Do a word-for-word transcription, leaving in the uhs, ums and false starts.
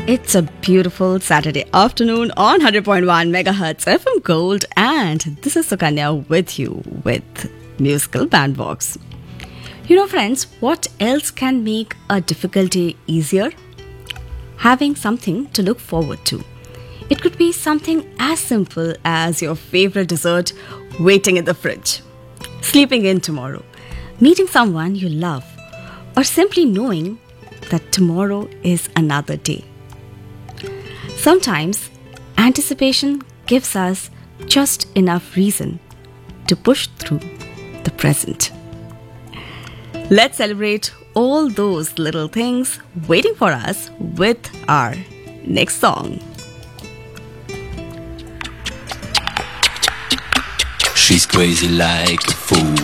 It's a beautiful Saturday afternoon on one hundred point one megahertz F M Gold, and this is Sukanya with you with Musical Bandbox. You know, friends, what else can make a difficulty easier? Having something to look forward to. It could be something as simple as your favorite dessert waiting in the fridge, sleeping in tomorrow, meeting someone you love, or simply knowing that tomorrow is another day. Sometimes anticipation gives us just enough reason to push through the present. Let's celebrate all those little things waiting for us with our next song. She's crazy like a fool.